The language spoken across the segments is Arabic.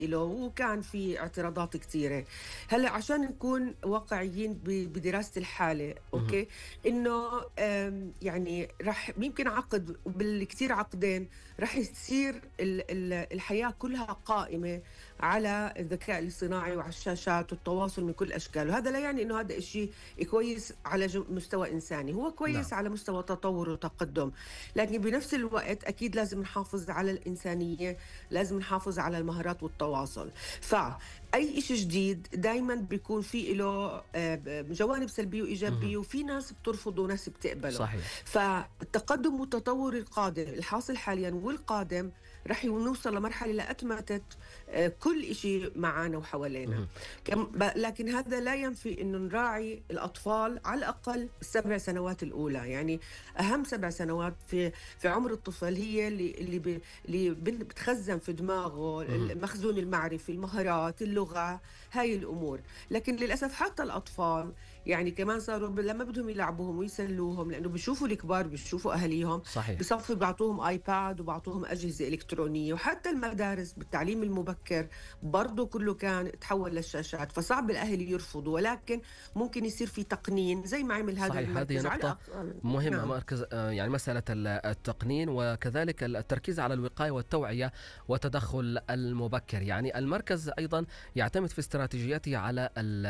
له، وكان في اعتراضات كثيرة. هلا عشان نكون واقعيين بدراسة الحالة، مهم. اوكي، انه يعني رح يمكن عقد بالكثير عقدين رح يصير الحياة كلها قائمة على الذكاء الاصطناعي وعلى الشاشات والتواصل من كل اشكاله. هذا لا يعني انه هذا الشيء كويس على مستوى انساني، هو نعم. كويس على مستوى تطور وتقدم، لكن بنفس الوقت اكيد لازم نحافظ على الانسانية، لازم نحافظ على المهارات والتواصل. فأي شيء جديد دايما بيكون في له جوانب سلبية مهم. وإيجابية، وفي ناس بترفضه وناس بتقبله. صحيح. فالتقدم والتطور القادم الحاصل حاليا والقادم رح نوصل لمرحلة لأتمتت كل شيء معنا وحوالينا. مهم. لكن هذا لا ينفي أنه نراعي الأطفال على الأقل ال7 سنوات الأولى. يعني أهم 7 سنوات في عمر الطفل هي اللي بتخزن في دماغه مهم. المخزون المعرفي، المهارات، اللغة، هاي الأمور. لكن للأسف حتى الأطفال يعني كمان صاروا لما بدهم يلعبوهم ويسلوهم، لأنه بيشوفوا الكبار بيشوفوا أهليهم صحيح. بصفوا بيعطوهم آيباد وبعطوهم أجهزة إلكترونية. وحتى المدارس بالتعليم المبكر برضو كله كان تحول للشاشات، فصعب الأهل يرفضوا، ولكن ممكن يصير في تقنين زي ما عمل هذا صحيح، هذه المركز على نقطة الأقل. مهمة. نعم. مركز يعني مسألة التقنين وكذلك التركيز على الوقاية والتوعية والتدخل المبكر. يعني المركز أيضا يعتمد في استراتيجيته على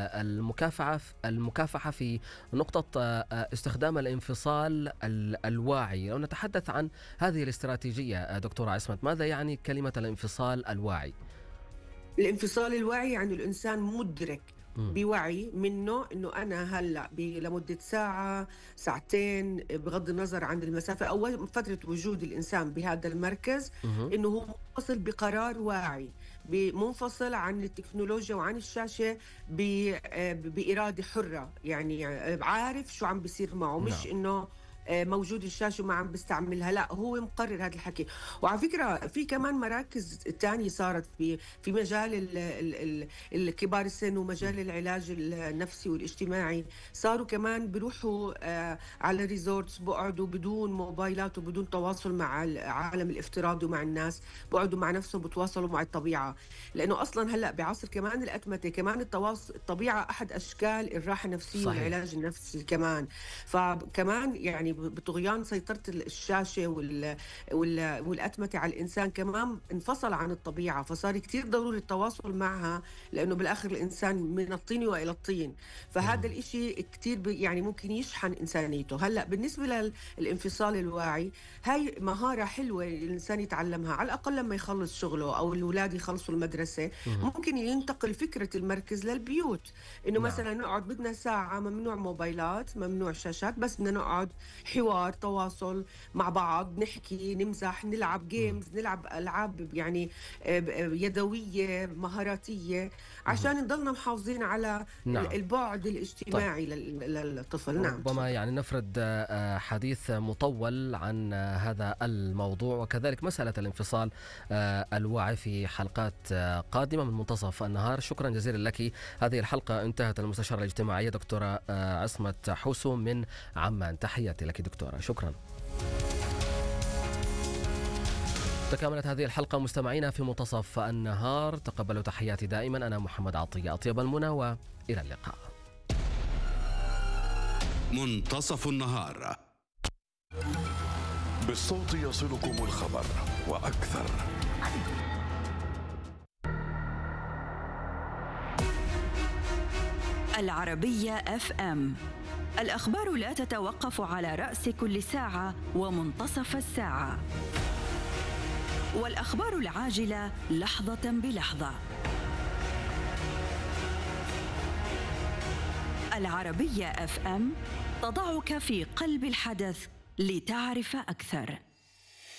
المكافحة في نقطة استخدام الانفصال الواعي. لو نتحدث عن هذه الاستراتيجية دكتورة عصمت، ماذا يعني كلمة الانفصال الواعي؟ الانفصال الواعي يعني الإنسان مدرك مم. بوعي منه انه انا هلا لمده ساعه ساعتين بغض النظر عن المسافه او فتره وجود الانسان بهذا المركز، مهم. انه هو منفصل بقرار واعي، منفصل عن التكنولوجيا وعن الشاشه باراده حره. يعني عارف شو عم بيصير معه، مش نعم. انه موجود الشاشة وما عم بستعملها، لا هو مقرر هذا الحكي. وعلى فكرة في كمان مراكز تانية صارت في مجال الكبار السن ومجال العلاج النفسي والاجتماعي. صاروا كمان بيروحوا على ريزورتس، بقعدوا بدون موبايلات وبدون تواصل مع العالم الافتراضي ومع الناس، بقعدوا مع نفسهم بتواصلوا مع الطبيعة. لأنه أصلا هلأ بعصر كمان الأتمتة كمان الطبيعة أحد أشكال الراحة النفسية صحيح. والعلاج النفسي كمان. فكمان يعني بطغيان سيطرة الشاشة والأتمتة على الإنسان كمان انفصل عن الطبيعة، فصار كتير ضروري التواصل معها، لأنه بالآخر الإنسان من الطين وإلى الطين. فهذا مم. الإشي كتير يعني ممكن يشحن إنسانيته. هلأ بالنسبة للانفصال الواعي، هاي مهارة حلوة الإنسان يتعلمها على الأقل لما يخلص شغله أو الأولاد يخلصوا المدرسة. مم. ممكن ينتقل فكرة المركز للبيوت، إنه نعم. مثلا نقعد بدنا ساعة، ممنوع موبايلات ممنوع شاشات، بس بدنا نقعد حوار تواصل مع بعض، نحكي نمزح نلعب مم. جيمز، نلعب ألعاب يعني يدوية مهاراتية، مم. عشان نضلنا محافظين على نعم. البعد طيب، الاجتماعي للطفل. نعم ربما تفضل. يعني نفرد حديث مطول عن هذا الموضوع وكذلك مسألة الانفصال الواعي في حلقات قادمة من منتصف النهار. شكرا جزيلا لك. هذه الحلقة انتهت. المستشارة الاجتماعية دكتورة عصمت حوسو من عمان، تحياتي لك دكتورة، شكرا. تكاملت هذه الحلقة مستمعينا في منتصف النهار. تقبلوا تحياتي دائما، أنا محمد عطية، أطيب المنى وإلى اللقاء. منتصف النهار بالصوت يصلكم الخبر وأكثر. العربية FM، الأخبار لا تتوقف على رأس كل ساعة ومنتصف الساعة، والأخبار العاجلة لحظة بلحظة. العربية FM تضعك في قلب الحدث لتعرف أكثر.